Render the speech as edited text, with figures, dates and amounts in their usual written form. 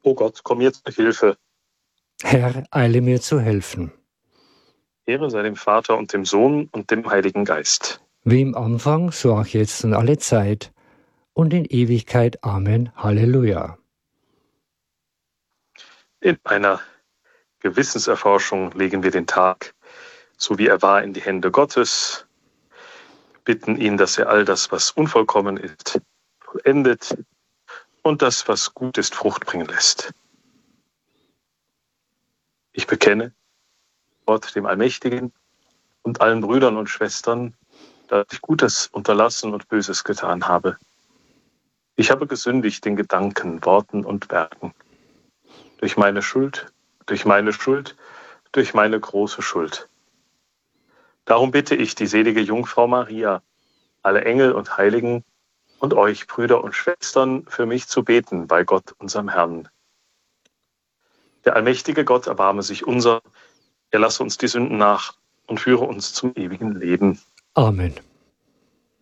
O Gott, komm mir zu Hilfe. Herr, eile mir zu helfen. Ehre sei dem Vater und dem Sohn und dem Heiligen Geist. Wie im Anfang, so auch jetzt und alle Zeit und in Ewigkeit. Amen. Halleluja. In einer Gewissenserforschung legen wir den Tag, so wie er war, in die Hände Gottes, bitten ihn, dass er all das, was unvollkommen ist, vollendet und das, was gut ist, Frucht bringen lässt. Ich bekenne Gott, dem Allmächtigen, und allen Brüdern und Schwestern, dass ich Gutes unterlassen und Böses getan habe. Ich habe gesündigt in Gedanken, Worten und Werken. Durch meine Schuld, durch meine große Schuld. Darum bitte ich die selige Jungfrau Maria, alle Engel und Heiligen und euch, Brüder und Schwestern, für mich zu beten bei Gott, unserem Herrn. Der allmächtige Gott erbarme sich unser, er lasse uns die Sünden nach und führe uns zum ewigen Leben. Amen.